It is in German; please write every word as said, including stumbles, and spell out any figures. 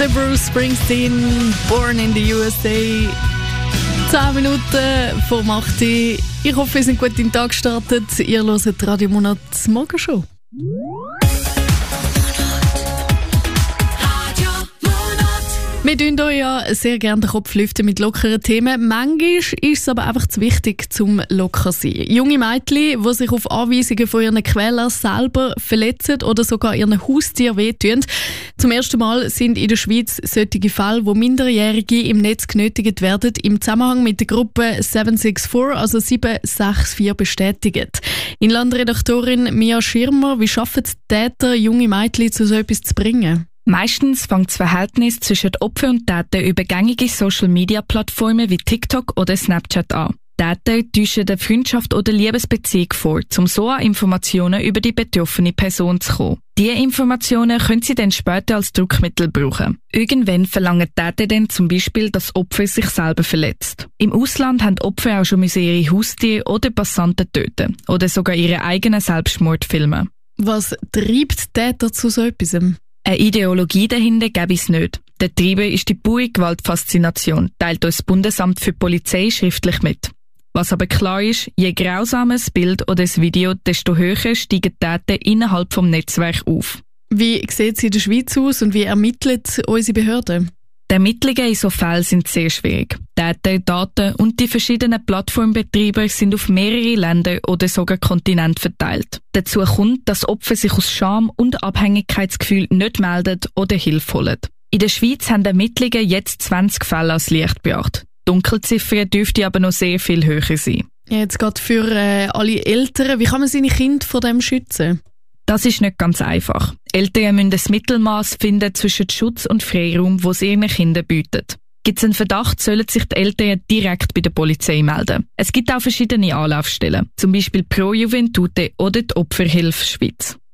Der Bruce Springsteen, Born in the U S A. zehn Minuten vor acht. Ich hoffe, ihr seid gut in den Tag gestartet. Ihr hört Radio Monat Morgenshow. Wir tun hier ja sehr gerne den Kopf lüften mit lockeren Themen. Manchmal ist es aber einfach zu wichtig zum locker zu sein. Junge Mädchen, die sich auf Anweisungen von ihren Quälern selber verletzen oder sogar ihren Haustieren wehtun. Zum ersten Mal sind in der Schweiz solche Fälle, wo Minderjährige im Netz genötigt werden, im Zusammenhang mit der Gruppe sieben sechs vier, also sieben sechs vier, bestätigt. Inlandredaktorin Mia Schirmer, wie schaffen die Täter, junge Mädchen zu so etwas zu bringen? Meistens fängt das Verhältnis zwischen Opfer und Täter über gängige Social-Media-Plattformen wie TikTok oder Snapchat an. Täter täuschen eine Freundschaft oder Liebesbeziehung vor, um so an Informationen über die betroffene Person zu kommen. Diese Informationen können sie dann später als Druckmittel brauchen. Irgendwann verlangen Täter dann zum Beispiel, dass das Opfer sich selber verletzt. Im Ausland haben Opfer auch schon ihre Haustiere oder Passanten töten oder sogar ihre eigenen Selbstmord filmen. Was treibt Täter zu so etwas? Eine Ideologie dahinter gäbe es nicht. Der Treiber ist die pure Gewaltfaszination, teilt uns das Bundesamt für Polizei schriftlich mit. Was aber klar ist, je grausamer das Bild oder das Video, desto höher steigen Täter innerhalb des Netzwerks auf. Wie sieht es in der Schweiz aus und wie ermitteln unsere Behörden? Die Ermittlungen in solchen Fällen sind sehr schwierig. Täter, Daten und die verschiedenen Plattformbetreiber sind auf mehrere Länder oder sogar Kontinente verteilt. Dazu kommt, dass Opfer sich aus Scham und Abhängigkeitsgefühl nicht melden oder Hilfe holen. In der Schweiz haben Ermittlungen jetzt zwanzig Fälle als Licht gebracht. Die Dunkelziffer dürfte aber noch sehr viel höher sein. Ja, jetzt gerade für äh, alle Eltern, wie kann man seine Kinder vor dem schützen? Das ist nicht ganz einfach. Eltern müssen ein Mittelmaß finden zwischen Schutz und Freiraum, wo sie ihren Kindern bieten. Gibt es einen Verdacht, sollen sich die Eltern direkt bei der Polizei melden. Es gibt auch verschiedene Anlaufstellen, zum Beispiel Pro Juventute oder die Opferhilfe Schweiz.